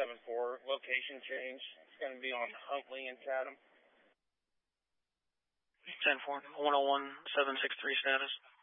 174, location change. It's going to be on Huntley and Chatham. 10-4, 101-763 status.